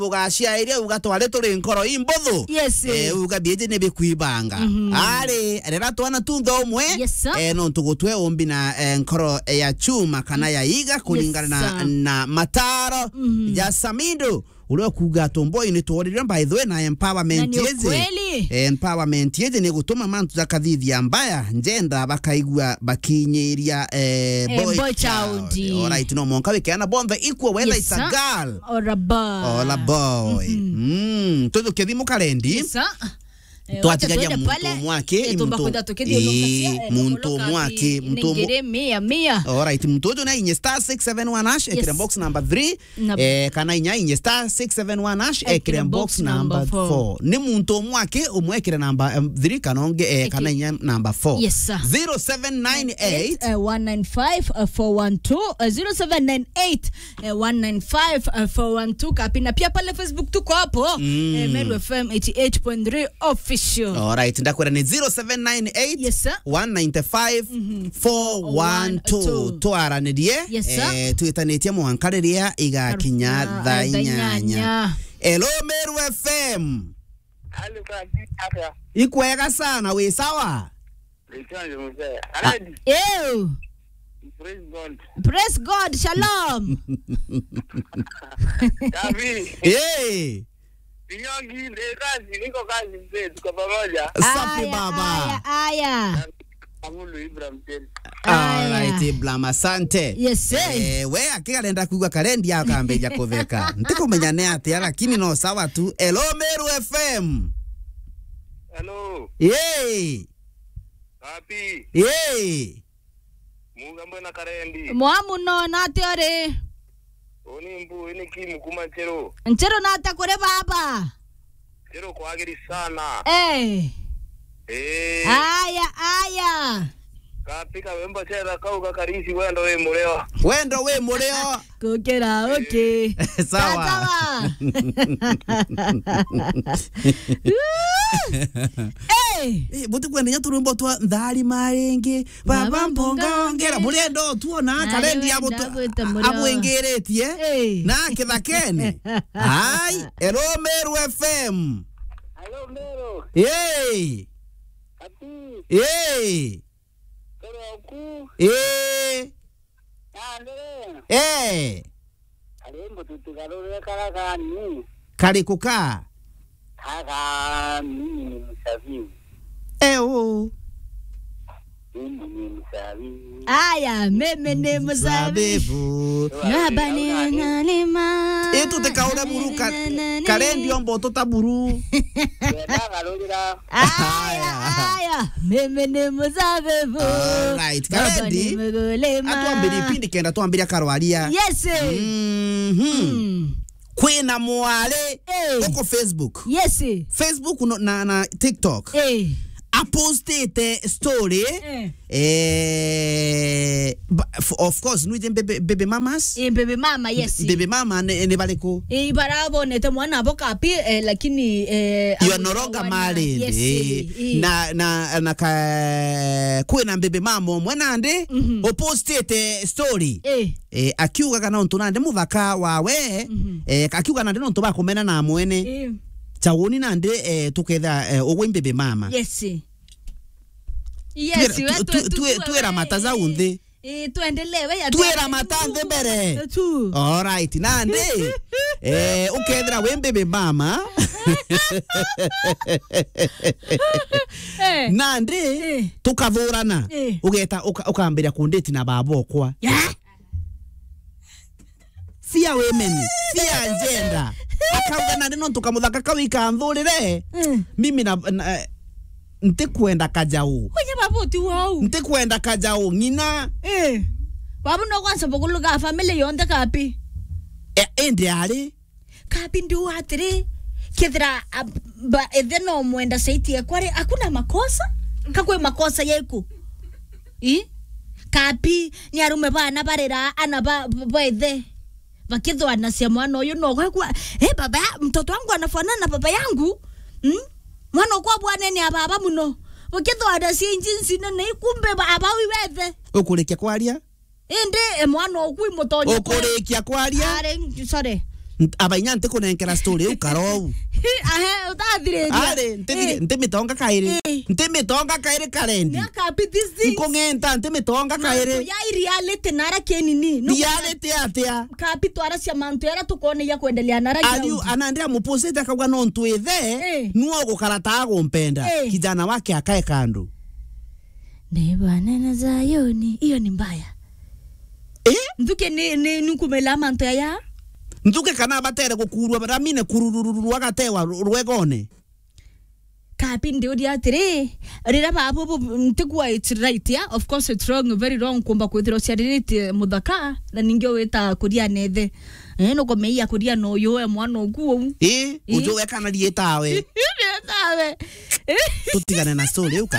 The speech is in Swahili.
Bugashia area ugatware turi nkoro imbothu. Yes. Ugabieje ne bikuibanga. Ari rera twana tuntho umwe. No tugutwe ombi na nkoro ya chuma kana ya iga kulingana na mataro ya Samindo. Ule kuga tomboi ni tuorira by the way na empowerment yeze. Empowerment yeze ni gutuma mantu za kathithia mbaya njenda bakaigua bakinyiria boy child. Alright, no monka wikeana bombe equal whether it's a girl or a boy. Or a boy. Todo kedimu karendi. Yes. Tuatigaja muntu mwake mia. Alright, mtoto na inye star 671 hash ekira box number 3 kana inya inye star 671 hash ekira box number 4 ni muntu mwake umwekira number 3 kanonge kana inya number 4. Yes, 0798 195 412 0798 195 412 kapina pia pale Facebook tuko hapo Meru FM 88.3 official. Alright, ndakwera ni 0798 195 412 twaranirie twitanetie mwankariria igakinya thainyanya. Hello Meru FM. Ikwega sana we sawa? Praise God, shalom. Hey. Nyongi kazi niko kazi mzee tuko pamoja. Safi baba. Aya. Amulu Ibrahim tena. Alright, Ibrahim asante. Yes we akigalenda kugwa karendi yako ambeja koveka. Ntikumenya ne ate lakini no sawa tu. Hello Meru FM. Hello. Yey. Happy. Yey. Munga mbona karendi. Mwamu no nate ore. Oni mbu ini kimu kuma chero. Nchero nata kore baba. Chero kwagiri sana. Aya. Kapika wemba chera kauka karisi wendo we mureo. Wendo we mureo. Kukera okay. Sawa. Buti kwenda nyaturumbo twa ndari marenge baba mponga ongera burendo tuona karendi yabo abwengeretie na kithakene. Hai, hello Meru FM. Hello Meru. Hey. Happy. Hey. Koroku. Alembo tutugarure karakani. Kari kuka. Kaka mimi msafi. Aya, meme ne mzabibu. Yabani ngalima. Eto te kaura buru karendi ombo totaburu. Aya, meme ne mzabibu. Alright, karendi. Atuambiri pindi kenda tuambiria karwaria. Yes. Kwina mwale uko Facebook. Yes. Facebook na TikTok. Posted story of course nuije baby mamas baby mama yes baby mama ne baleko barabo nete mwana abo kapi lakini you are no longer married na ka kwena baby mama mwana ande posted story akiuga kana onto nande muthaka wawe akiuga nande onto bakomena na mwene chawoni nande tuketha ogwe baby mama yes tuera mataza unde tuendelewe ya tuera matande mbere alright nande ukethra we baby mama nande tukathurana ugeta ukambiria kundeti na babokwa fia women fia gender akauga nande no tukamuthaka kawika nthurire mimi na ntikwenda kajau kwenye babuti wao ntikwenda kajau ngina babu no kwanza bokuluga family yonde kapi ende ali kapi ndio atire kidra edeno mwenda saiti ya kware hakuna makosa kakwe makosa yeku kapi nyarume bana barera ana baithe bakidho anasia mwana uyu no kwa baba mtoto wangu anafanana na baba yangu mwana kwa bwana ni ababa muno bakidho adasia injinsi nene kumbe baba wiwethe ukurekia kwaria ende mwana okwi mutonyo ukurekia kwaria are sorry abainya nte kunenkera story ukarou ahe utathire ale nte mitonga kaire karendi nakapitisi nkongenta nte mitonga kaire ya reality nara kenini no reality atia kapitwara cia mantu era tukone ya kuendelea nara aliu anandria muposete akagwa no ntwethe nuo gukarata gumpenda kijana wake akae kando ne bana na Zayoni hiyo ni mbaya nduke ni nukumela mantu ya nduke kana batere gukurwa baramine kurururu agatewa rwegone kapi ndio atire rira babo ntigwa it's right yeah of course it's wrong very wrong kumba kwithiro ciaririte muthaka na ningio weta kuria nethe no komeia kuria no yo mwana oguo ujo wekana rietawe tutigane na story